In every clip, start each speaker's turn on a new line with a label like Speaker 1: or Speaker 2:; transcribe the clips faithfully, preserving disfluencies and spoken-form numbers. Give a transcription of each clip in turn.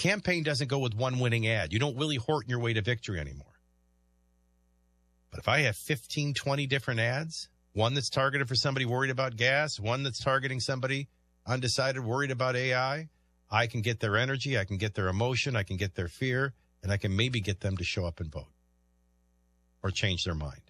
Speaker 1: campaign doesn't go with one winning ad. You don't Willie Horton your way to victory anymore. But if I have fifteen, twenty different ads, one that's targeted for somebody worried about gas, one that's targeting somebody undecided, worried about A I, I can get their energy, I can get their emotion, I can get their fear, and I can maybe get them to show up and vote or change their mind.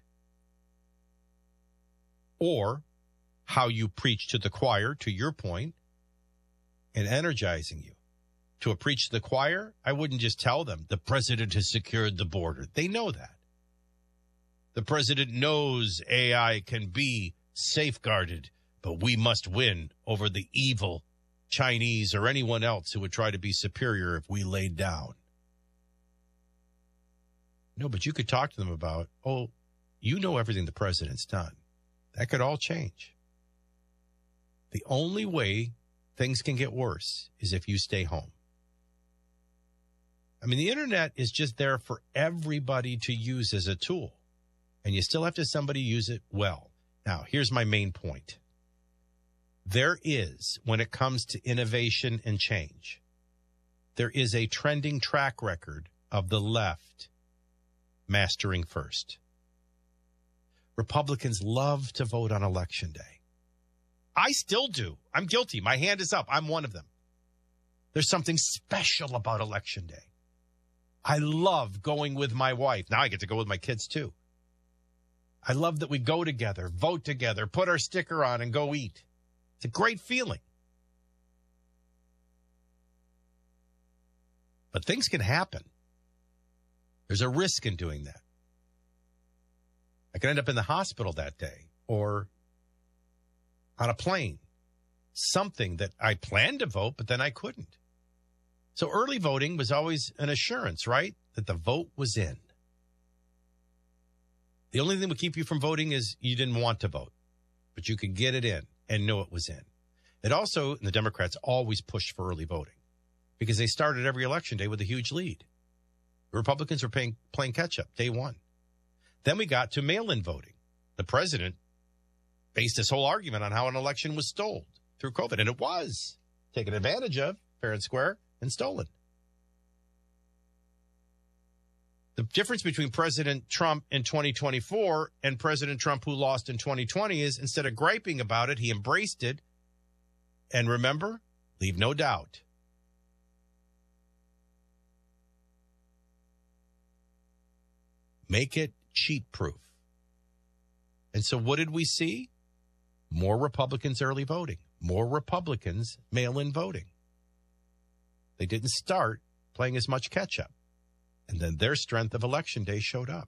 Speaker 1: Or how you preach to the choir, to your point, and energizing you. To a preach to the choir, I wouldn't just tell them the president has secured the border. They know that. The president knows A I can be safeguarded, but we must win over the evil Chinese or anyone else who would try to be superior if we laid down. No, but you could talk to them about, oh, you know everything the president's done. That could all change. The only way things can get worse is if you stay home. I mean, the internet is just there for everybody to use as a tool, and you still have to somebody use it well. Now, here's my main point. There is, when it comes to innovation and change, there is a trending track record of the left mastering first. Republicans love to vote on Election Day. I still do. I'm guilty. My hand is up. I'm one of them. There's something special about Election Day. I love going with my wife. Now I get to go with my kids, too. I love that we go together, vote together, put our sticker on, and go eat. It's a great feeling. But things can happen. There's a risk in doing that. I could end up in the hospital that day or on a plane. Something that I planned to vote, but then I couldn't. So early voting was always an assurance, right? That the vote was in. The only thing that would keep you from voting is you didn't want to vote, but you could get it in and know it was in. It also, and the Democrats always pushed for early voting because they started every election day with a huge lead. The Republicans were paying, playing catch-up day one. Then we got to mail-in voting. The president based his whole argument on how an election was stolen through COVID, and it was taken advantage of, fair and square, and stolen. The difference between President Trump in twenty twenty-four and President Trump who lost in twenty twenty is instead of griping about it, he embraced it. And remember, leave no doubt. Make it cheat-proof. And so what did we see? More Republicans early voting. More Republicans mail-in voting. They didn't start playing as much catch-up. And then their strength of Election Day showed up.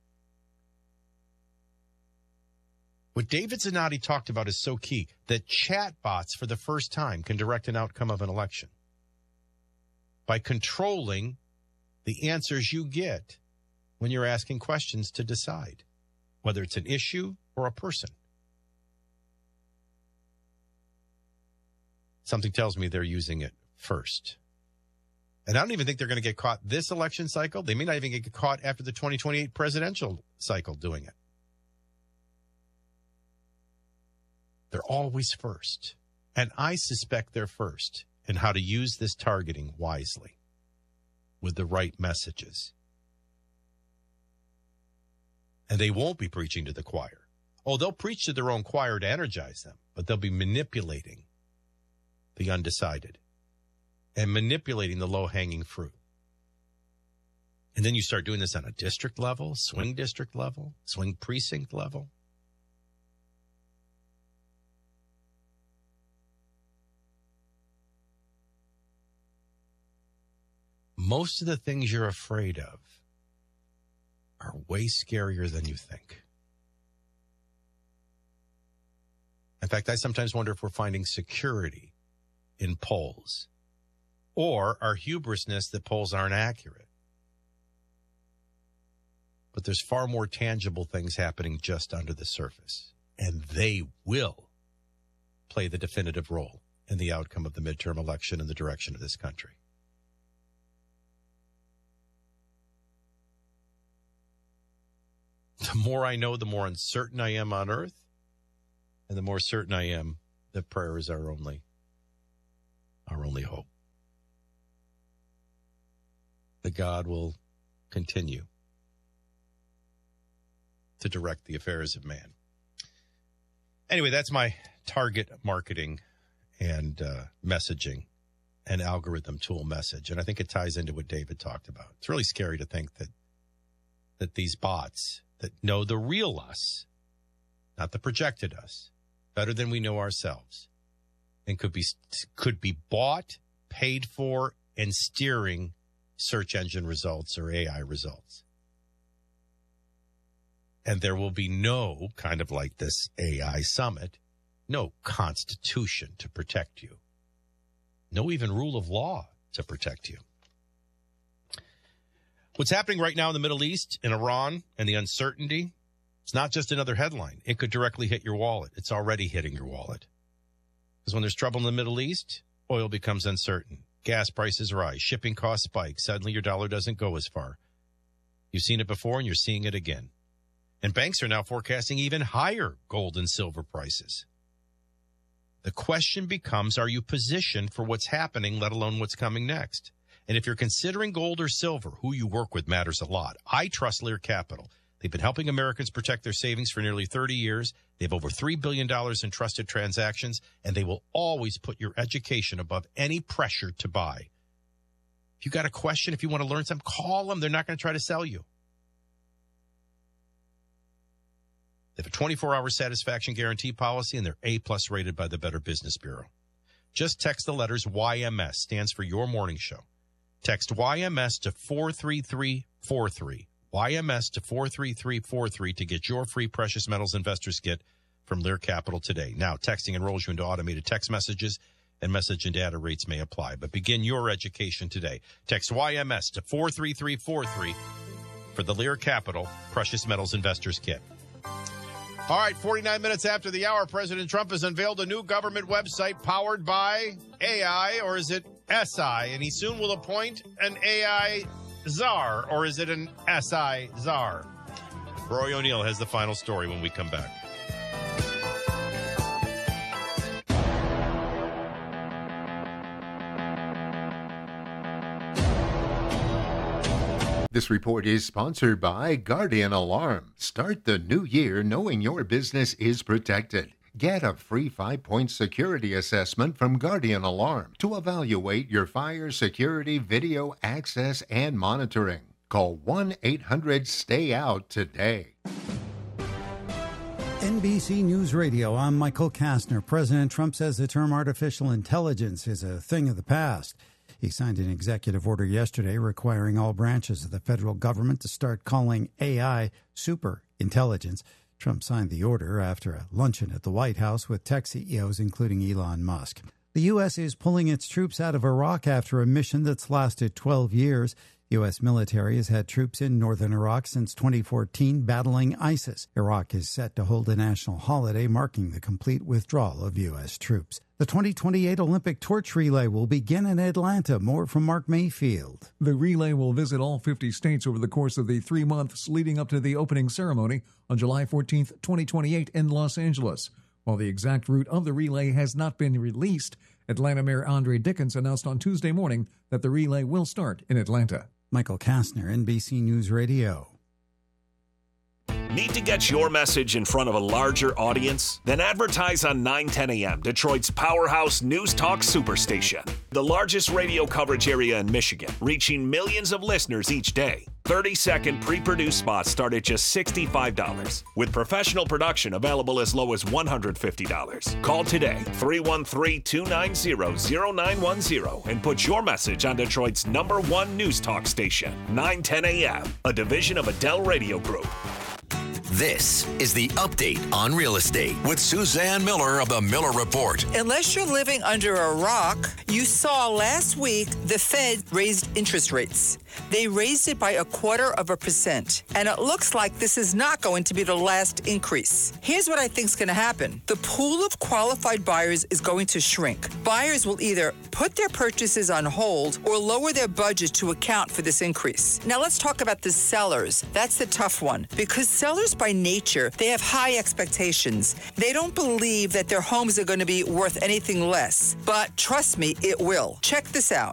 Speaker 1: What David Zanotti talked about is so key, that chatbots for the first time can direct an outcome of an election by controlling the answers you get when you're asking questions to decide whether it's an issue or a person. Something tells me they're using it first. And I don't even think they're going to get caught this election cycle. They may not even get caught after the twenty twenty-eight presidential cycle doing it. They're always first. And I suspect they're first in how to use this targeting wisely with the right messages. And they won't be preaching to the choir. Oh, they'll preach to their own choir to energize them, but they'll be manipulating the undecided and manipulating the low-hanging fruit. And then you start doing this on a district level, swing district level, swing precinct level. Most of the things you're afraid of are way scarier than you think. In fact, I sometimes wonder if we're finding security in polls or our hubrisness that polls aren't accurate. But there's far more tangible things happening just under the surface, and they will play the definitive role in the outcome of the midterm election and the direction of this country. The more I know, the more uncertain I am on earth, and the more certain I am that prayer is our only, our only hope. that God will continue to direct the affairs of man. Anyway, that's my target marketing and uh, messaging and algorithm tool message. And I think it ties into what David talked about. It's really scary to think that that these bots that know the real us, not the projected us, better than we know ourselves, and could be could be bought, paid for, and steering search engine results or A I results. And there will be no, kind of like this A I summit, no constitution to protect you. No even rule of law to protect you. What's happening right now in the Middle East, in Iran, and the uncertainty, it's not just another headline. It could directly hit your wallet. It's already hitting your wallet. Because when there's trouble in the Middle East, oil becomes uncertain. Gas prices rise. Shipping costs spike. Suddenly your dollar doesn't go as far. You've seen it before, and you're seeing it again. And banks are now forecasting even higher gold and silver prices. The question becomes, are you positioned for what's happening, let alone what's coming next? And if you're considering gold or silver, who you work with matters a lot. I trust Lear Capital. They've been helping Americans protect their savings for nearly thirty years. They have over three billion dollars in trusted transactions, and they will always put your education above any pressure to buy. If you got a question, if you want to learn something, call them. They're not going to try to sell you. They have a twenty-four hour satisfaction guarantee policy, and they're A-plus rated by the Better Business Bureau. Just text the letters Y M S, stands for Your Morning Show. Text Y M S to four three three four three. Y M S to four three three four three to get your free Precious Metals Investors Kit from Lear Capital today. Now, texting enrolls you into automated text messages, and message and data rates may apply. But begin your education today. Text Y M S to four three three four three for the Lear Capital Precious Metals Investors Kit. All right, forty-nine minutes after the hour, President Trump has unveiled a new government website powered by A I, or is it S I? And he soon will appoint an A I czar, or is it an S I czar? Rory O'Neill has the final story when we come back.
Speaker 2: This report is sponsored by Guardian Alarm. Start the new year knowing your business is protected. Get a free five-point security assessment from Guardian Alarm to evaluate your fire security video access and monitoring. Call one eight hundred stay out today.
Speaker 3: N B C News Radio, I'm Michael Kastner. President Trump says the term artificial intelligence is a thing of the past. He signed an executive order yesterday requiring all branches of the federal government to start calling A I super intelligence. Trump signed the order after a luncheon at the White House with tech C E Os, including Elon Musk. The U S is pulling its troops out of Iraq after a mission that's lasted twelve years. U S military has had troops in northern Iraq since twenty fourteen battling ISIS. Iraq is set to hold a national holiday marking the complete withdrawal of U S troops. The twenty twenty-eight Olympic torch relay will begin in Atlanta. More from Mark Mayfield.
Speaker 4: The relay will visit all fifty states over the course of the three months leading up to the opening ceremony on July fourteenth, twenty twenty-eight in Los Angeles. While the exact route of the relay has not been released, Atlanta Mayor Andre Dickens announced on Tuesday morning that the relay will start in Atlanta.
Speaker 3: Michael Kastner, N B C News Radio.
Speaker 5: Need to get your message in front of a larger audience? Then advertise on nine ten A M, Detroit's powerhouse news talk superstation. The largest radio coverage area in Michigan, reaching millions of listeners each day. thirty-second pre-produced spots start at just sixty-five dollars, with professional production available as low as one hundred fifty dollars. Call today, three one three, two nine zero, zero nine one zero, and put your message on Detroit's number one news talk station, nine ten A M, a division of Adele Radio Group.
Speaker 6: This is the Update on Real Estate with Suzanne Miller of the Miller Report.
Speaker 7: Unless you're living under a rock, you saw last week the Fed raised interest rates. They raised it by a quarter of a percent. And it looks like this is not going to be the last increase. Here's what I think is going to happen. The pool of qualified buyers is going to shrink. Buyers will either put their purchases on hold or lower their budget to account for this increase. Now let's talk about the sellers. That's the tough one, because sellers by nature, they have high expectations. They don't believe that their homes are going to be worth anything less. But trust me, it will. Check this out.